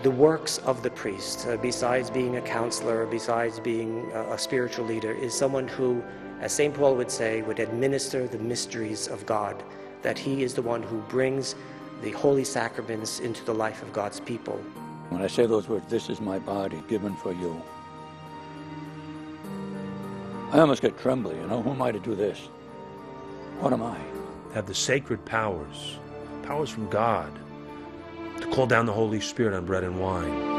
the works of the priest, besides being a counselor, besides being a spiritual leader, is someone who, as St. Paul would say, would administer the mysteries of God, that he is the one who brings the holy sacraments into the life of God's people. When I say those words, "This is my body given for you," I almost get trembly, Who am I to do this? What am I? Have the sacred powers from God, to call down the Holy Spirit on bread and wine.